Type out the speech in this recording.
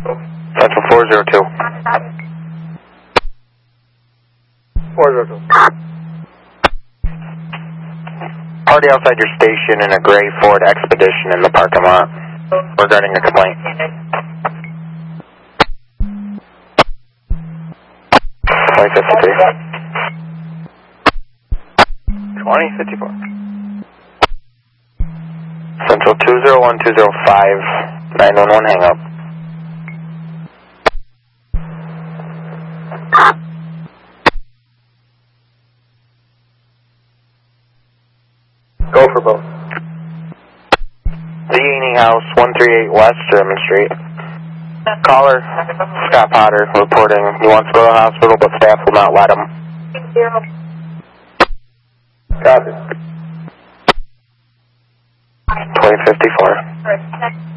Central 402. 402. Party outside your station in a gray Ford Expedition in the parking lot regarding a complaint. 2053. 2054. Central 201-205, 911 hang up. Go for both. The Eating House, 138 West German Street. Caller, Scott Potter, reporting he wants to go to the hospital, but staff will not let him. Copy. 2054.